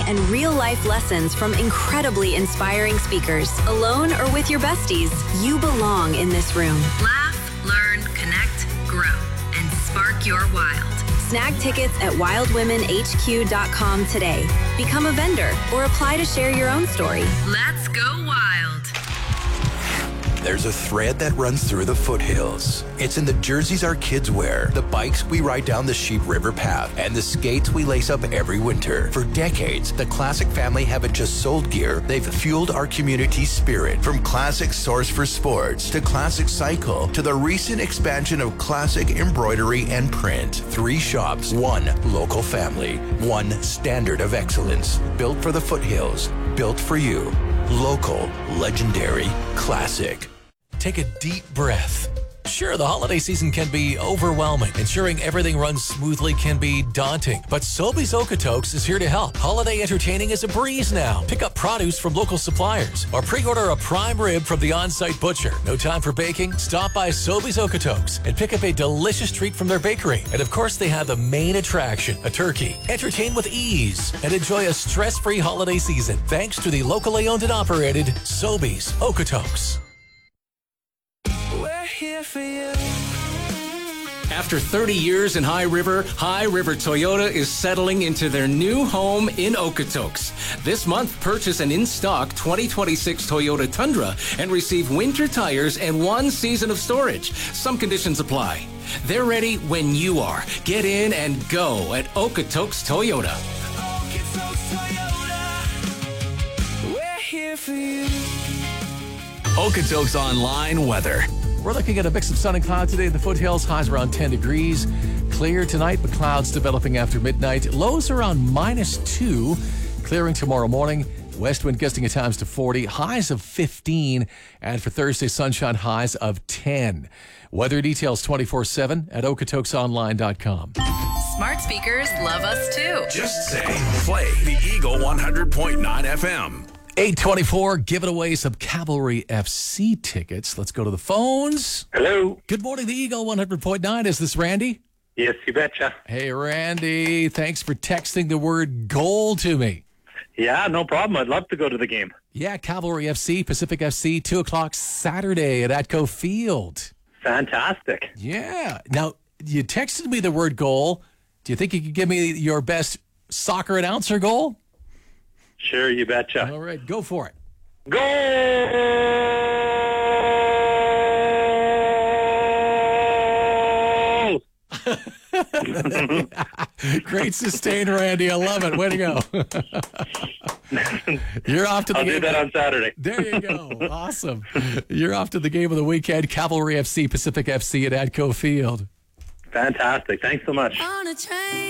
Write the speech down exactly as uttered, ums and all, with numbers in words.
and real-life lessons from incredibly inspiring speakers. Alone or with your besties, you belong in this room. Laugh, learn, connect, grow, and spark your wild. Snag tickets at wild women h q dot com today. Become a vendor or apply to share your own story. Let's go wild. There's a thread that runs through the foothills. It's in the jerseys our kids wear, the bikes we ride down the Sheep River path, and the skates we lace up every winter. For decades, the Classic family haven't just sold gear, they've fueled our community's spirit. From Classic Source for Sports to Classic Cycle to the recent expansion of Classic Embroidery and Print. Three shops, one local family, one standard of excellence. Built for the foothills, built for you. Local, legendary, classic. Take a deep breath. Sure, the holiday season can be overwhelming. Ensuring everything runs smoothly can be daunting. But Sobeys Okotoks is here to help. Holiday entertaining is a breeze now. Pick up produce from local suppliers or pre-order a prime rib from the on-site butcher. No time for baking? Stop by Sobeys Okotoks and pick up a delicious treat from their bakery. And of course, they have the main attraction, a turkey. Entertain with ease and enjoy a stress-free holiday season thanks to the locally owned and operated Sobeys Okotoks. Here for you. After thirty years in High River, High River Toyota is settling into their new home in Okotoks. This month, purchase an in-stock twenty twenty-six Toyota Tundra and receive winter tires and one season of storage. Some conditions apply. They're ready when you are. Get in and go at Okotoks Toyota. Okotoks Toyota. We're here for you. Okotoks Online weather. We're looking at a mix of sun and cloud today in the foothills. Highs around ten degrees. Clear tonight, but clouds developing after midnight. Lows around minus two. Clearing tomorrow morning. West wind gusting at times to forty. Highs of fifteen. And for Thursday, sunshine highs of ten. Weather details twenty-four seven at okotoks online dot com. Smart speakers love us too. Just say, play the Eagle one hundred point nine F M. eight twenty-four, giving away some Cavalry F C tickets. Let's go to the phones. Hello. Good morning, the Eagle one hundred point nine. Is this Randy? Yes, you betcha. Hey, Randy. Thanks for texting the word goal to me. Yeah, no problem. I'd love to go to the game. Yeah, Cavalry F C, Pacific F C, two o'clock Saturday at Atco Field. Fantastic. Yeah. Now, you texted me the word goal. Do you think you could give me your best soccer announcer goal? Sure, you betcha. All right, go for it. Goal! Great sustain, Randy. I love it. Way to go. You're off to the I'll game. do that on Saturday. There you go. Awesome. You're off to the game of the weekend. Cavalry F C, Pacific F C at Atco Field. Fantastic. Thanks so much. On a train.